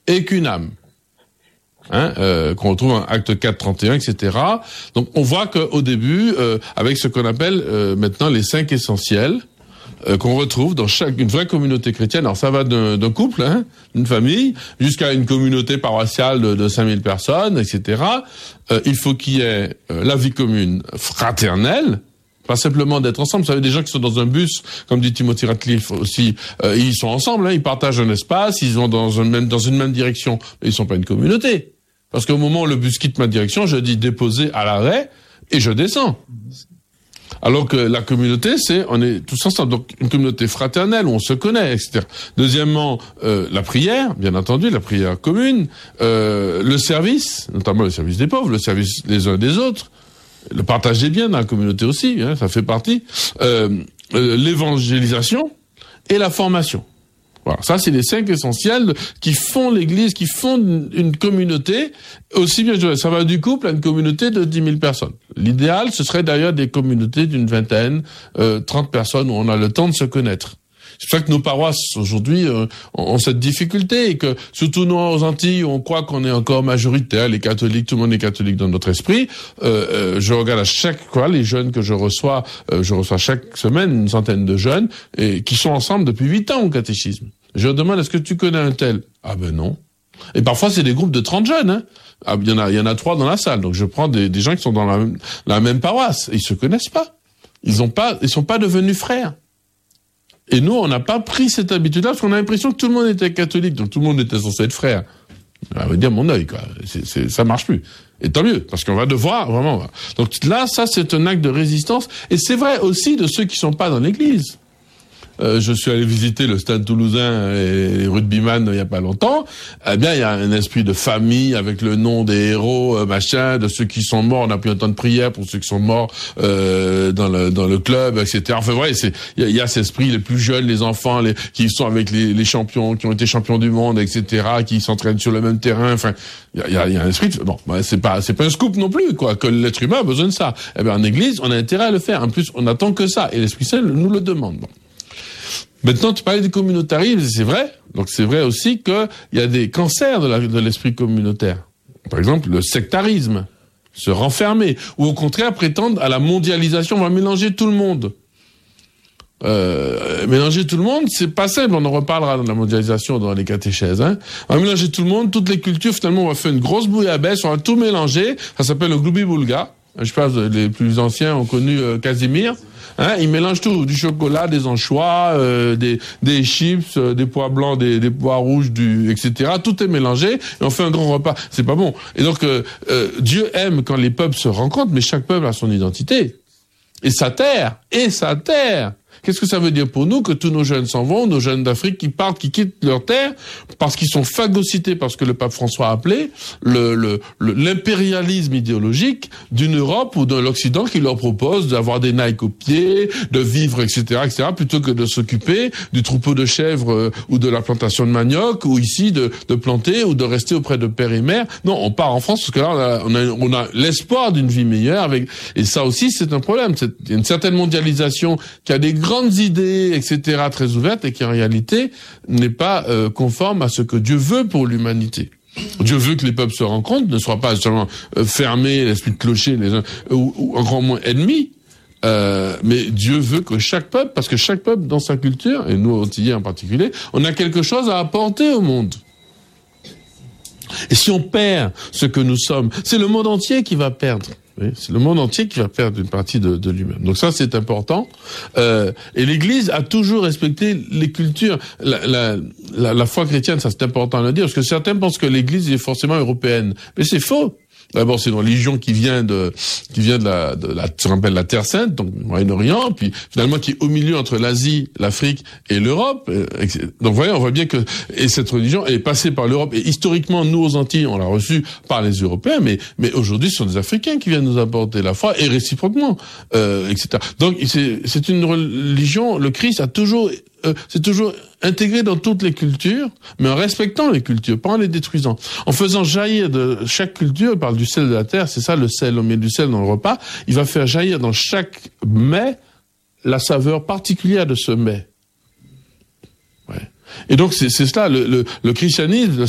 et qu'une âme. Qu'on retrouve en acte 4, 31, etc. Donc on voit qu'au début, avec ce qu'on appelle maintenant les 5 essentiels, qu'on retrouve dans une vraie communauté chrétienne. Alors ça va d'un couple, d'une famille, jusqu'à une communauté paroissiale de 5000 personnes, etc. Il faut qu'il y ait la vie commune fraternelle, pas simplement d'être ensemble. Vous savez, des gens qui sont dans un bus, comme dit Timothy Ratcliffe aussi, ils sont ensemble, ils partagent un espace, ils vont dans une même direction, mais ils sont pas une communauté. Parce qu'au moment où le bus quitte ma direction, je dis déposer à l'arrêt et je descends. Alors que la communauté, on est tous ensemble. Donc, une communauté fraternelle où on se connaît, etc. Deuxièmement, la prière, bien entendu, la prière commune, le service, notamment le service des pauvres, le service des uns des autres, le partage des biens dans la communauté aussi, ça fait partie, l'évangélisation et la formation. Voilà, ça c'est les 5 essentiels qui font l'Église, qui font une communauté, aussi bien ça va du couple à une communauté de 10 000 personnes. L'idéal, ce serait d'ailleurs des communautés d'une vingtaine, 30 personnes où on a le temps de se connaître. C'est pour ça que nos paroisses aujourd'hui ont cette difficulté et que surtout nous aux Antilles, on croit qu'on est encore majoritaire, les catholiques, tout le monde est catholique dans notre esprit. Je regarde à chaque fois les jeunes que je reçois chaque semaine une centaine de jeunes et qui sont ensemble depuis 8 ans au catéchisme. Je leur demande est-ce que tu connais un tel? Ah ben non. Et parfois c'est des groupes de 30 jeunes. Ah, il y en a 3 dans la salle. Donc je prends des gens qui sont dans la même paroisse. Et ils se connaissent pas. Ils sont pas devenus frères. Et nous, on n'a pas pris cette habitude-là parce qu'on a l'impression que tout le monde était catholique, donc tout le monde était censé être frère. Ça veut dire mon œil, quoi. Ça marche plus. Et tant mieux, parce qu'on va devoir vraiment. Donc là, ça, c'est un acte de résistance. Et c'est vrai aussi de ceux qui sont pas dans l'Église. Je suis allé visiter le Stade Toulousain et les rugbyman il y a pas longtemps. Eh bien, il y a un esprit de famille avec le nom des héros, machin, de ceux qui sont morts. On a pris un temps de prière pour ceux qui sont morts dans le club, etc. Enfin, ouais, il y a cet esprit, les plus jeunes, les enfants, qui sont avec les champions, qui ont été champions du monde, etc., qui s'entraînent sur le même terrain. Enfin, il y a un esprit. Bon, c'est pas un scoop non plus, quoi, que l'être humain a besoin de ça. Eh bien, en Église, on a intérêt à le faire. En plus, on attend que ça, et l'Esprit Saint nous le demande. Bon. Maintenant, tu parlais du communautarisme, c'est vrai. Donc, c'est vrai aussi qu'il y a des cancers de l'esprit communautaire. Par exemple, le sectarisme, se renfermer, ou au contraire prétendre à la mondialisation. On va mélanger tout le monde. Mélanger tout le monde, c'est pas simple. On en reparlera dans la mondialisation dans les catéchèses. On va mélanger tout le monde, toutes les cultures. Finalement, on va faire une grosse bouillabaisse. On va tout mélanger. Ça s'appelle le gloubi-boulga. Je pense que les plus anciens ont connu Casimir. Ils mélangent tout, du chocolat, des anchois, des chips, des pois blancs, des pois rouges, etc. Tout est mélangé et on fait un grand repas. C'est pas bon. Et donc Dieu aime quand les peuples se rencontrent, mais chaque peuple a son identité et sa terre. Qu'est-ce que ça veut dire pour nous que tous nos jeunes s'en vont, nos jeunes d'Afrique qui partent, qui quittent leur terre parce qu'ils sont phagocytés par ce que le pape François a appelé l'impérialisme idéologique d'une Europe ou de l'Occident qui leur propose d'avoir des Nike aux pieds, de vivre, etc., plutôt que de s'occuper du troupeau de chèvres ou de la plantation de manioc ou ici de planter ou de rester auprès de père et mère. Non, on part en France parce que là on a l'espoir d'une vie meilleure et ça aussi c'est un problème. Il y a une certaine mondialisation qui a des grandes idées, etc., très ouvertes, et qui en réalité n'est pas conforme à ce que Dieu veut pour l'humanité. Dieu veut que les peuples se rencontrent, ne soient pas seulement fermés, l'esprit de clocher, les uns ou encore moins ennemis. Mais Dieu veut que chaque peuple, parce que chaque peuple dans sa culture, et nous Antillais en particulier, on a quelque chose à apporter au monde. Et si on perd ce que nous sommes, c'est le monde entier qui va perdre. Oui, c'est le monde entier qui va perdre une partie de lui-même. Donc ça, c'est important. Et l'Église a toujours respecté les cultures. La foi chrétienne, ça c'est important à le dire, parce que certains pensent que l'Église est forcément européenne. Mais c'est faux. D'abord, c'est une religion qui vient de ce qu'on appelle la Terre Sainte, donc Moyen-Orient, puis finalement qui est au milieu entre l'Asie, l'Afrique et l'Europe. Donc, voyez, on voit bien que cette religion est passée par l'Europe. Et historiquement, nous aux Antilles, on l'a reçue par les Européens, mais aujourd'hui, ce sont des Africains qui viennent nous apporter la foi et réciproquement, etc. Donc, c'est une religion. Le Christ a toujours c'est toujours intégré dans toutes les cultures, mais en respectant les cultures, pas en les détruisant. En faisant jaillir de chaque culture, il parle du sel de la terre, c'est ça le sel, on met du sel dans le repas, il va faire jaillir dans chaque mets la saveur particulière de ce mets. Ouais. Et donc c'est cela, le christianisme,